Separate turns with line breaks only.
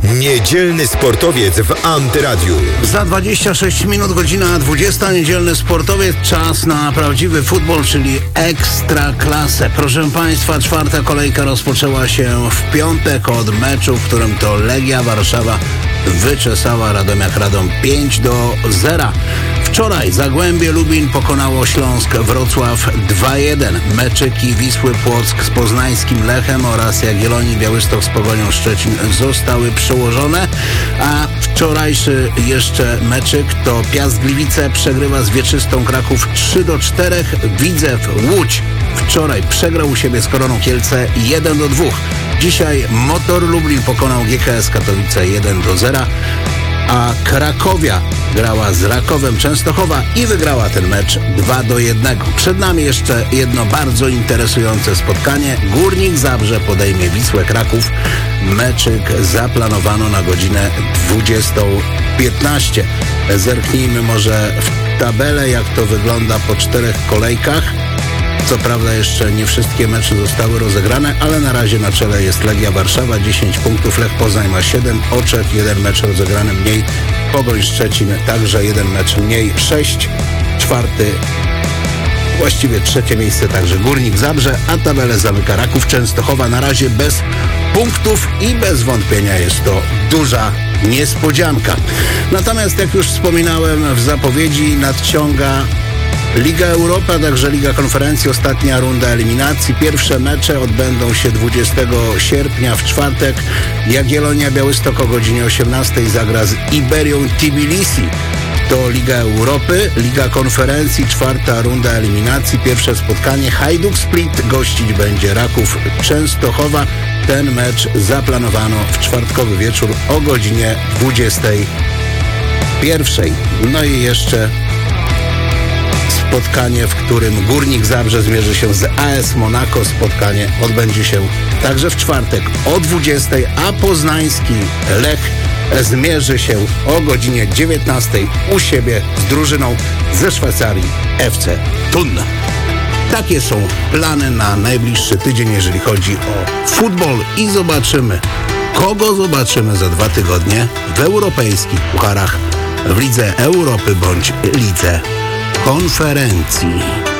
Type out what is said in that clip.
Niedzielny sportowiec w Antyradiu.
Za 26 minut, godzina 20, niedzielny sportowiec, czas na prawdziwy futbol, czyli ekstraklasę. Proszę Państwa, czwarta kolejka rozpoczęła się w piątek od meczu, w którym to Legia Warszawa wyczesała Radomiak Radom 5-0. Wczoraj Zagłębie Lubin pokonało Śląsk Wrocław 2-1. Meczyki Wisły Płock z poznańskim Lechem oraz Jagiellonii Białystok z Pogonią Szczecin zostały przełożone, a wczorajszy jeszcze meczyk to Piast Gliwice przegrywa z Wieczystą Kraków 3-4. Widzew Łódź wczoraj przegrał u siebie z Koroną Kielce 1-2. Dzisiaj Motor Lublin pokonał GKS Katowice 1-0, a Krakowia grała z Rakowem Częstochowa i wygrała ten mecz 2-1. Przed nami jeszcze jedno bardzo interesujące spotkanie. Górnik Zabrze podejmie Wisłę Kraków. Meczyk zaplanowano na godzinę 20:15. Zerknijmy może w tabelę, jak to wygląda po 4 kolejkach. Co prawda jeszcze nie wszystkie mecze zostały rozegrane, ale na razie na czele jest Legia Warszawa, 10 punktów, Lech Poznań ma 7, Oczek 1 mecz rozegrany mniej, Pogoń Szczecin także 1 mecz mniej, 6, właściwie trzecie miejsce także Górnik Zabrze, a tabelę zamyka Raków Częstochowa, na razie bez punktów i bez wątpienia jest to duża niespodzianka. Natomiast jak już wspominałem w zapowiedzi, nadciąga Liga Europa, także Liga Konferencji, ostatnia runda eliminacji. Pierwsze mecze odbędą się 20 sierpnia w czwartek. Jagiellonia Białystok o godzinie 18 zagra z Iberią Tbilisi. To Liga Europy, Liga Konferencji, czwarta runda eliminacji. Pierwsze spotkanie Hajduk Split gościć będzie Raków Częstochowa. Ten mecz zaplanowano w czwartkowy wieczór o godzinie 21. No i jeszcze spotkanie, w którym Górnik Zabrze zmierzy się z AS Monaco. Spotkanie odbędzie się także w czwartek o 20, a poznański Lech zmierzy się o godzinie 19 u siebie z drużyną ze Szwajcarii FC Thun. Takie są plany na najbliższy tydzień, jeżeli chodzi o futbol, i zobaczymy, kogo zobaczymy za 2 tygodnie w europejskich pucharach, w Lidze Europy bądź Lidze Konferencji.